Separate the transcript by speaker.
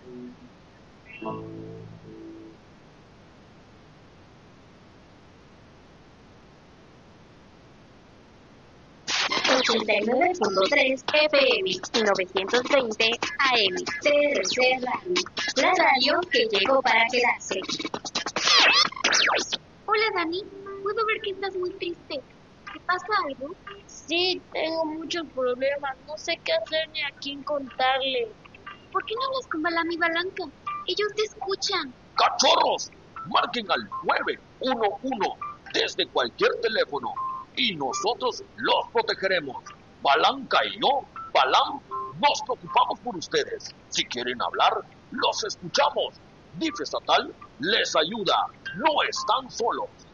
Speaker 1: 89.3 FM y 920 AM. TDC Radio. La radio que llegó para quedarse.
Speaker 2: Hola Dani, puedo ver que estás muy triste. ¿Te pasa algo?
Speaker 3: Sí, tengo muchos problemas. No sé qué hacer ni a quién contarle.
Speaker 2: ¿Por qué no hablas con Balam y Balanca? Ellos te escuchan.
Speaker 4: ¡Cachorros! Marquen al 911 desde cualquier teléfono y nosotros los protegeremos. Balanca y yo, Balam, nos preocupamos por ustedes. Si quieren hablar, los escuchamos. DIF estatal les ayuda. No están solos.